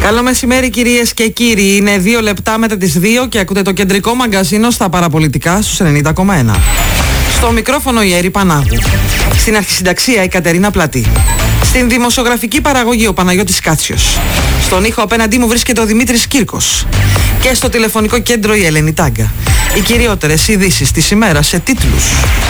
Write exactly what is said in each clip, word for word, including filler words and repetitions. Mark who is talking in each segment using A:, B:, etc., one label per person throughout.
A: Καλό μεσημέρι κυρίες και κύριοι. Είναι δύο λεπτά μετά τις δύο και ακούτε το κεντρικό μαγκαζίνο στα παραπολιτικά στους ενενήντα κόμμα ένα. Στο μικρόφωνο η Έρη Πανάγου. Στην αρχισυνταξία η Κατερίνα Πλατή. Στην δημοσιογραφική παραγωγή ο Παναγιώτης Κάτσιος. Στον ήχο απέναντί μου βρίσκεται ο Δημήτρης Κύρκος. Και στο τηλεφωνικό κέντρο η Ελένη Τάγκα. Οι κυριότερες ειδήσεις της ημέρας σε τίτλους.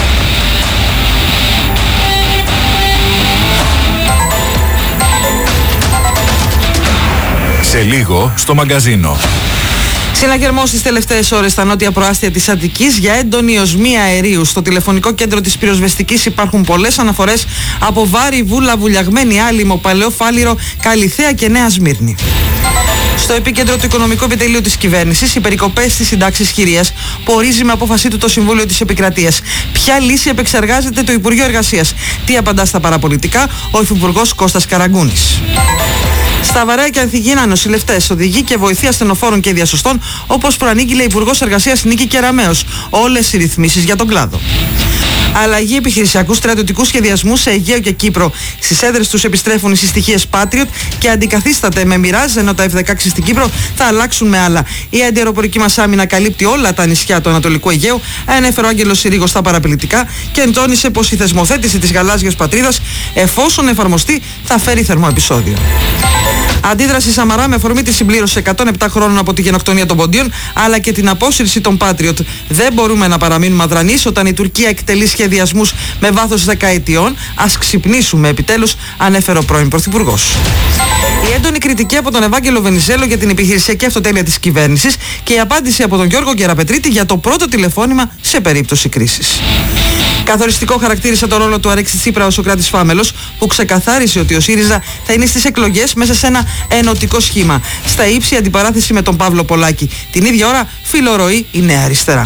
B: Σε λίγο στο μαγκαζίνο.
A: Συναγερμός στις τελευταίες ώρες στα νότια προάστια της Αττικής για έντονη οσμία αερίου. Στο τηλεφωνικό κέντρο της πυροσβεστικής υπάρχουν πολλές αναφορές από Βάρη, Βούλα, Βουλιαγμένη, Άλυμο, Παλαιό Φάληρο, Καλιθέα και Νέα Σμύρνη. Στο επίκεντρο του Οικονομικού Επιτελείου της κυβέρνησης, οι περικοπές στις συντάξεις χειρίας που ορίζει με απόφασή του το Συμβούλιο της Επικρατείας. Ποια λύση επεξεργάζεται το Υπουργείο Εργασίας? Τι απαντά στα παραπολιτικά ο Υφυπουργός Κώστας Καραγκούνης. Σταβαρά και Ανθυγίνα, νοσηλευτές, οδηγοί και βοηθοί ασθενοφόρων και διασωστών, όπως προανήγγειλε η Υπουργός Εργασίας Νίκη Κεραμέως. Όλες οι ρυθμίσεις για τον κλάδο. Αλλαγή επιχειρησιακού στρατιωτικού σχεδιασμού σε Αιγαίο και Κύπρο. Στις έδρες τους επιστρέφουν οι συστοιχίες Patriot και αντικαθίσταται με Mirage, ενώ τα εφ δεκαέξι στην Κύπρο θα αλλάξουν με άλλα. Η αντιαεροπορική μας άμυνα καλύπτει όλα τα νησιά του Ανατολικού Αιγαίου, ανέφερε ο Άγγελος Συρίγος στα παραπολιτικά και εντώνησε πως η θεσμοθέτηση της γαλάζιας πατρίδας, εφόσον εφαρμοστεί, θα φέρει θερμό επεισόδιο. Αντίδραση Σαμαρά με αφορμή τη συμπλήρωση εκατόν επτά χρόνων από τη γενοκτονία των Ποντίων, αλλά και την απόσυρση των Patriot. Δεν μπορούμε να παραμείνουμε αδρανείς όταν η Τουρκία εκτελεί σχεδιασμούς με βάθος δεκαετιών. Ας ξυπνήσουμε επιτέλους, ανέφερε ο πρώην Πρωθυπουργός. Η έντονη κριτική από τον Ευάγγελο Βενιζέλο για την επιχειρησιακή αυτοτέλεια της κυβέρνησης και η απάντηση από τον Γιώργο Γεραπετρίτη για το πρώτο τηλεφώνημα σε περίπτωση κρίσης. Καθοριστικό χαρακτήρισε το ρόλο του Αλέξη Τσίπρα ο Σωκράτης Φάμελος, που ξεκαθάρισε ότι ο ΣΥΡΙΖΑ θα είναι στις εκλογές μέσα σε ένα ενωτικό σχήμα. Στα ύψη αντιπαράθεση με τον Παύλο Πολάκη. Την ίδια ώρα φιλορροεί η Νέα Αριστερά.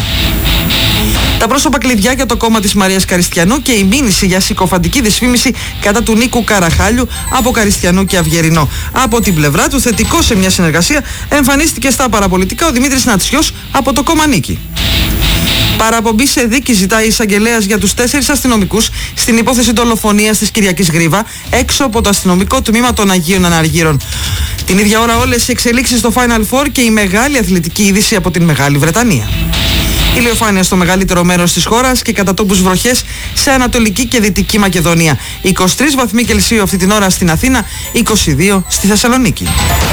A: Τα πρόσωπα κλειδιά για το κόμμα της Μαρίας Καριστιανού και η μήνυση για συκοφαντική δυσφήμιση κατά του Νίκου Καραχάλιου από Καριστιανού και Αυγερινό. Από την πλευρά του, θετικό σε μια συνεργασία, εμφανίστηκε στα παραπολιτικά ο Δημήτρης Νατσιός από το κόμμα Νίκη. Παραπομπή σε δίκη ζητάει η εισαγγελέας για τους τέσσερις αστυνομικούς στην υπόθεση δολοφονίας της Κυριακής Γρίβα έξω από το αστυνομικό τμήμα των Αγίων Αναργύρων. Την ίδια ώρα όλες οι εξελίξεις στο Final Four και η μεγάλη αθλητική είδηση από την Μεγάλη Βρετανία. Ηλιοφάνεια στο μεγαλύτερο μέρος της χώρας και κατά τόπους βροχές σε Ανατολική και Δυτική Μακεδονία. είκοσι τρεις βαθμοί Κελσίου αυτή την ώρα στην Αθήνα, είκοσι δύο στη Θεσσαλονίκη.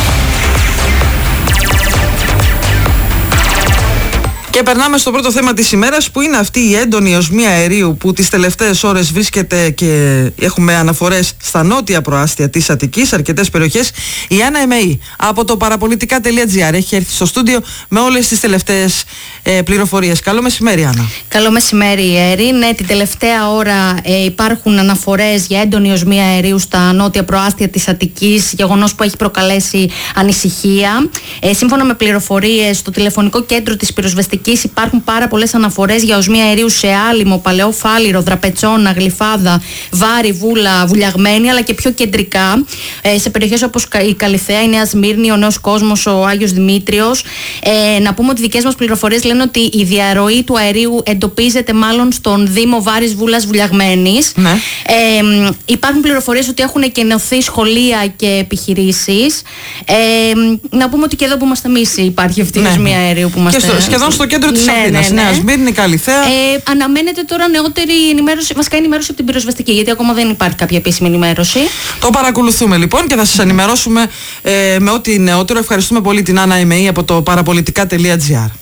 A: Και περνάμε στο πρώτο θέμα της ημέρας, που είναι αυτή η έντονη οσμία αερίου που τις τελευταίες ώρες βρίσκεται και έχουμε αναφορές στα νότια προάστια της Αττικής, σε αρκετές περιοχές. Η Άννα Εμεή από το παραπολιτικά τελεία τζι άρ έχει έρθει στο στούντιο με όλες τις τελευταίες ε, πληροφορίες. Καλό μεσημέρι, Άννα.
C: Καλό μεσημέρι, Έρη. Ναι, την τελευταία ώρα ε, υπάρχουν αναφορές για έντονη οσμία αερίου στα νότια προάστια της Αττικής, γεγονός που έχει προκαλέσει ανησυχία. Ε, σύμφωνα με πληροφορίες στο τηλεφωνικό κέντρο της πυροσβεστικής, υπάρχουν πάρα πολλές αναφορές για οσμία αερίου σε Άλυμο, Παλαιό Φάληρο, Δραπετσόνα, Γλυφάδα, Βάρη, Βούλα, Βουλιαγμένη, αλλά και πιο κεντρικά ε, σε περιοχές όπως η Καλιθέα, η Νέα Σμύρνη, ο Νέος Κόσμος, ο Άγιος Δημήτριος. Ε, να πούμε ότι οι δικές μας πληροφορίες λένε ότι η διαρροή του αερίου εντοπίζεται μάλλον στον Δήμο Βάρης, Βούλας, Βουλιαγμένης. Ναι. Ε, υπάρχουν πληροφορίες ότι έχουν εκενωθεί σχολεία και επιχειρήσεις. Ε, να πούμε ότι και εδώ που είμαστε εμείς υπάρχει αυτή η οσμία αερίου που είμαστε.
A: Και στο, σχεδόν στο κέντρο της
C: ναι,
A: Αθήνας, ναι, ναι. Νέα Σμύρνη, Καλιθέα.
C: Ε, αναμένεται τώρα νεότερη ενημέρωση, βασικά ενημέρωση από την πυροσβεστική, γιατί ακόμα δεν υπάρχει κάποια επίσημη ενημέρωση.
A: Το παρακολουθούμε λοιπόν και θα σας ενημερώσουμε ε, με ό,τι νεότερο. Ευχαριστούμε πολύ την Άννα Εμεή από το παραπολιτικά τελεία τζι άρ.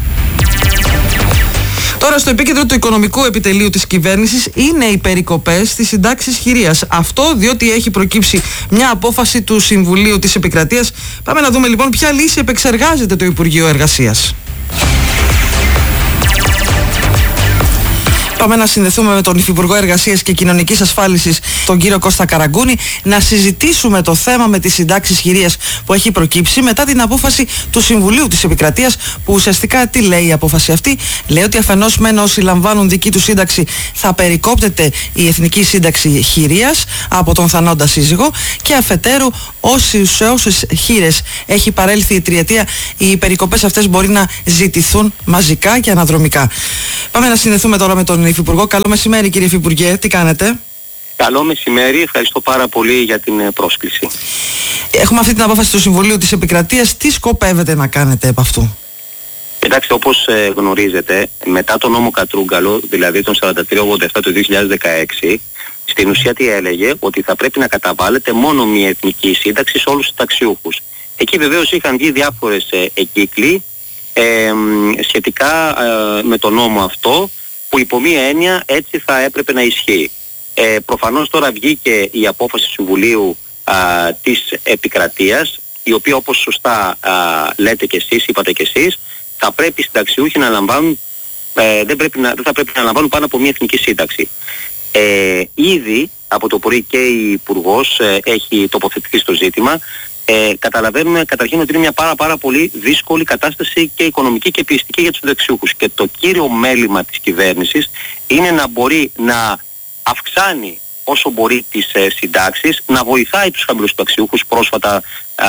A: Τώρα, στο επίκεντρο του Οικονομικού Επιτελείου της κυβέρνησης είναι οι περικοπές στις συντάξεις χειρίας. Αυτό διότι έχει προκύψει μια απόφαση του Συμβουλίου της Επικρατείας. Πάμε να δούμε λοιπόν ποια λύση επεξεργάζεται το Υπουργείο Εργασίας. Πάμε να συνδεθούμε με τον Υφυπουργό Εργασίας και Κοινωνικής Ασφάλισης, τον κύριο Κώστα Καραγκούνη, να συζητήσουμε το θέμα με τις συντάξεις χειρίας που έχει προκύψει μετά την απόφαση του Συμβουλίου της Επικρατείας, που ουσιαστικά τι λέει η απόφαση αυτή? Λέει ότι αφενός μεν όσοι λαμβάνουν δική του σύνταξη θα περικόπτεται η εθνική σύνταξη χειρίας από τον θανόντα σύζυγο, και αφετέρου όσοι, σε όσες χείρες έχει παρέλθει η τριετία, οι περικοπές αυτές μπορεί να ζητηθούν μαζικά και αναδρομικά. Πάμε να συνδεθούμε τώρα με τον Υφυπουργό. Καλό μεσημέρι, κύριε Υφυπουργέ, τι κάνετε?
D: Καλό μεσημέρι, ευχαριστώ πάρα πολύ για την πρόσκληση.
A: Έχουμε αυτή την απόφαση του Συμβουλίου της Επικρατείας. Τι σκοπεύετε να κάνετε επ' αυτού?
D: Κοιτάξτε, όπως ε, γνωρίζετε, μετά τον νόμο Κατρούγκαλο, δηλαδή τον σαράντα τρία ογδόντα επτά του δύο χιλιάδες δεκαέξι, στην ουσία τι έλεγε? Ότι θα πρέπει να καταβάλλεται μόνο μία εθνική σύνταξη σε όλους τους ταξιούχους. Εκεί βεβαίως είχαν βγει διάφορες ε, εκύκλοι ε, σχετικά ε, με τον νόμο αυτό, που υπό μία έννοια έτσι θα έπρεπε να ισχύει. Ε, προφανώς τώρα βγήκε η απόφαση του Συμβουλίου α, της Επικρατείας, η οποία, όπως σωστά α, λέτε και εσείς, είπατε και εσείς, θα πρέπει οι συνταξιούχοι να λαμβάνουν, ε, δεν, πρέπει να, δεν θα πρέπει να λαμβάνουν πάνω από μία εθνική σύνταξη. Ε, ήδη από το πρωί και η Υπουργός ε, έχει τοποθετηθεί στο ζήτημα. Ε, καταλαβαίνουμε καταρχήν ότι είναι μια πάρα πάρα πολύ δύσκολη κατάσταση και οικονομική και πιεστική για τους συνταξιούχους. Και το κύριο μέλημα της κυβέρνησης είναι να μπορεί να αυξάνει όσο μπορεί τις ε, συντάξεις, να βοηθάει τους χαμηλούς συνταξιούχους. Πρόσφατα, α,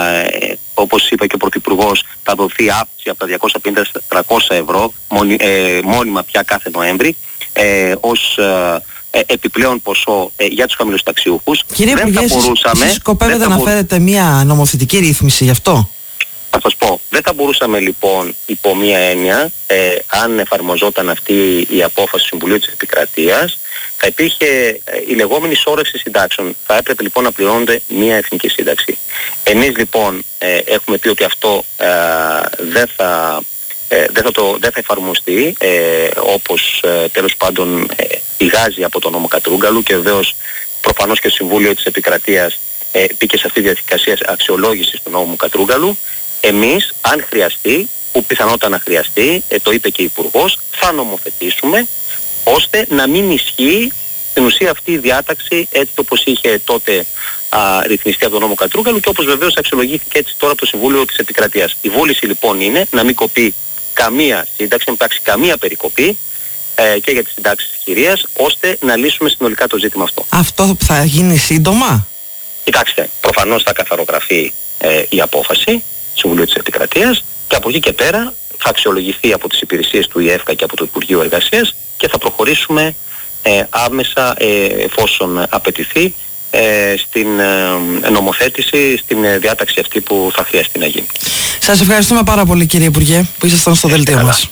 D: ε, όπως είπε και ο Πρωθυπουργός, θα δοθεί αύξηση από τα διακόσια πενήντα στα τριακόσια ευρώ μόνι, ε, μόνιμα πια κάθε Νοέμβρη ε, ως ε, επιπλέον ποσό ε, για τους χαμηλούς συνταξιούχους.
A: Κύριε
D: δεν
A: Υπουργέ,
D: θα μπορούσαμε,
A: εσείς σκοπεύετε
D: δεν θα
A: να
D: μπορού...
A: φέρετε μια νομοθετική ρύθμιση γι' αυτό?
D: Θα σας πω, δεν θα μπορούσαμε λοιπόν υπό μία έννοια, ε, αν εφαρμοζόταν αυτή η απόφαση του Συμβουλίου της Επικρατείας, θα υπήρχε ε, η λεγόμενη σώρευση συντάξεων. Θα έπρεπε λοιπόν να πληρώνονται μία εθνική σύνταξη. Εμείς λοιπόν ε, έχουμε πει ότι αυτό ε, δεν θα, ε, δεν θα, το, δεν θα εφαρμοστεί ε, όπως ε, τέλος πάντων ε, πηγάζει από τον νόμο Κατρούγκαλου, και βεβαίως προφανώς και το Συμβούλιο της Επικρατείας ε, μπήκε σε αυτή τη διαδικασία αξιολόγησης του νόμου Κατρούγκαλου. Εμείς, αν χρειαστεί, που πιθανότατα να χρειαστεί, ε, το είπε και η Υπουργός, θα νομοθετήσουμε ώστε να μην ισχύει στην ουσία αυτή η διάταξη έτσι όπως είχε τότε α, ρυθμιστεί από τον νόμο Κατρούγκαλου, και όπως βεβαίως αξιολογήθηκε έτσι τώρα από το Συμβούλιο της Επικρατείας. Η βούληση λοιπόν είναι να μην κοπεί καμία σύνταξη, να μην υπάρξει καμία περικοπή ε, και για τις συντάξεις της κυρίας, ώστε να λύσουμε συνολικά το ζήτημα αυτό.
A: Αυτό θα γίνει σύντομα?
D: Κοιτάξτε, προφανώς θα καθαρογραφεί ε, η απόφαση Συμβουλίου της Επικρατείας, και από εκεί και πέρα θα αξιολογηθεί από τις υπηρεσίες του ΙΕΦΚΑ και από το Υπουργείο Εργασίας, και θα προχωρήσουμε ε, άμεσα ε, εφόσον απαιτηθεί ε, στην ε, νομοθέτηση, στην ε, διάταξη αυτή που θα χρειαστεί να γίνει.
A: Σας ευχαριστούμε πάρα πολύ, κύριε Υπουργέ, που ήσασταν στο δελτίο μας.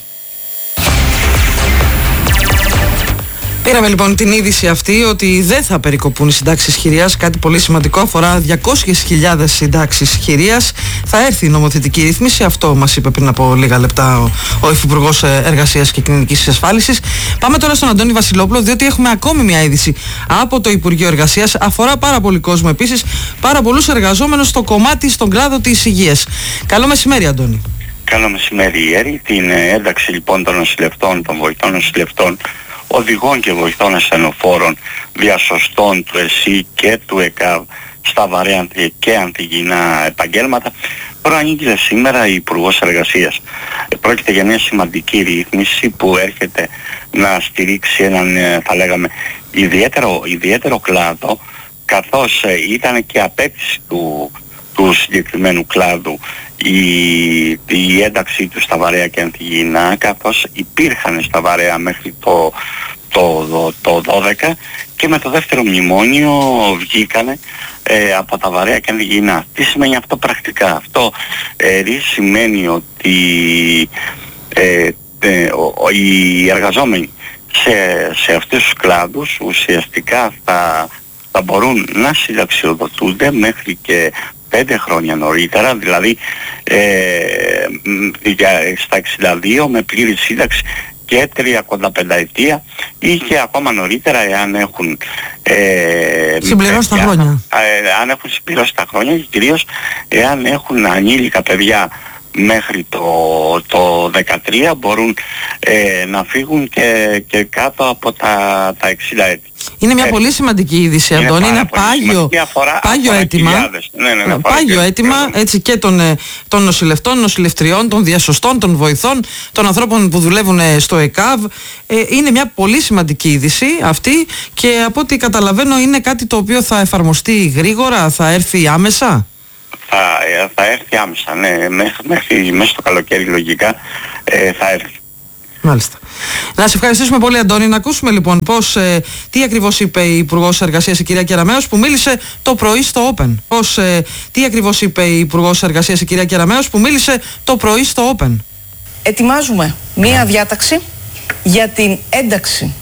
A: Πήραμε λοιπόν την είδηση αυτή ότι δεν θα περικοπούν οι συντάξεις χειρίας. Κάτι πολύ σημαντικό, αφορά διακόσιες χιλιάδες συντάξεις χειρίας. Θα έρθει η νομοθετική ρύθμιση. Αυτό μας είπε πριν από λίγα λεπτά ο, ο Υφυπουργός Εργασίας και Κοινωνικής Ασφάλισης. Πάμε τώρα στον Αντώνη Βασιλόπουλο, διότι έχουμε ακόμη μια είδηση από το Υπουργείο Εργασίας. Αφορά πάρα πολύ κόσμο επίσης, πάρα πολλούς εργαζόμενους στο κομμάτι, στον κλάδο της υγείας. Καλό μεσημέρι, Αντώνη.
E: Καλό μεσημέρι, Ιέρη. Την ένταξη λοιπόν των νοσηλευτών, των βοηθών νοσηλευτών, οδηγών και βοηθών ασθενοφόρων, διασωστών του ΕΣΥ και του ΕΚΑΒ στα βαρέα και αντιγυνά επαγγέλματα, προανήγγειλε σήμερα η Υπουργός Εργασίας. Πρόκειται για μια σημαντική ρύθμιση που έρχεται να στηρίξει έναν, θα λέγαμε, ιδιαίτερο, ιδιαίτερο κλάδο, καθώς ήταν και απέτηση του, του συγκεκριμένου κλάδου η, η ένταξή του στα βαρέα και αντιγυνά, καθώς υπήρχαν στα βαρέα μέχρι το, το, το, το δώδεκα, και με το δεύτερο μνημόνιο βγήκανε ε, από τα βαρέα και αντιγυνά. Τι σημαίνει αυτό πρακτικά? Αυτό ε, σημαίνει ότι ε, ε, ο, οι εργαζόμενοι σε, σε αυτούς τους κλάδους ουσιαστικά θα, θα μπορούν να συνταξιοδοτούνται μέχρι και πέντε χρόνια νωρίτερα, δηλαδή ε, στα εξήντα δύο με πλήρη σύνταξη και τριακόσια πενταετία, ή και ακόμα νωρίτερα εάν έχουν ε,
A: συμπληρώσει τα χρόνια.
E: Ε, αν έχουν συμπληρώσει τα χρόνια, και κυρίως εάν έχουν ανήλικα παιδιά μέχρι το, το δεκατρία, μπορούν ε, να φύγουν και, και κάτω από τα, τα εξήντα έτη.
A: Είναι μια ε, πολύ σημαντική είδηση, Αντώνη. Είναι πάγιο,
E: αφορά,
A: πάγιο
E: αφορά
A: αίτημα,
E: ναι, ναι, ναι,
A: πάγιο αίτημα έτσι, και των, των νοσηλευτών, νοσηλευτριών, των διασωστών, των βοηθών, των ανθρώπων που δουλεύουν στο ΕΚΑΒ. Ε, είναι μια πολύ σημαντική είδηση αυτή, και από ό,τι καταλαβαίνω είναι κάτι το οποίο θα εφαρμοστεί γρήγορα, θα έρθει άμεσα.
E: Θα, θα έρθει άμεσα, ναι, μέχρι, μέχρι μέσα στο καλοκαίρι λογικά ε, θα έρθει.
A: Μάλιστα. Να σε ευχαριστήσουμε πολύ, Αντώνη. Να ακούσουμε λοιπόν πώς, ε, τι ακριβώς είπε η Υπουργός Εργασίας, η κυρία Κεραμέως, που μίλησε το πρωί στο Open. Πώς, ε, τι ακριβώς είπε η Υπουργός Εργασίας, η κυρία Κεραμέως, που μίλησε το πρωί στο Open.
F: Ετοιμάζουμε μία διάταξη για την ένταξη